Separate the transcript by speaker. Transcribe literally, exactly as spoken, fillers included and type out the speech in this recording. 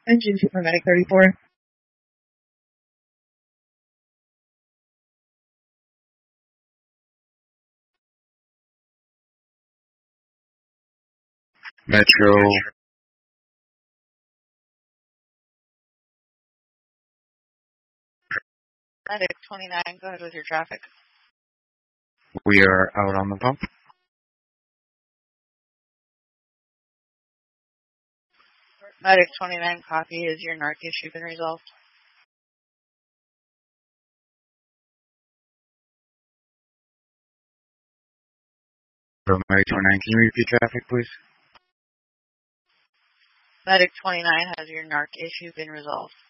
Speaker 1: Engine two for Medic thirty-four.
Speaker 2: Metro.
Speaker 3: Medic twenty-nine, go ahead with your traffic.
Speaker 2: We are out on the pump.
Speaker 3: Medic twenty-nine, copy. Is your narc issue been resolved?
Speaker 2: Medic twenty-nine, can you repeat traffic, please?
Speaker 3: Medic twenty-nine, has your narc issue been resolved?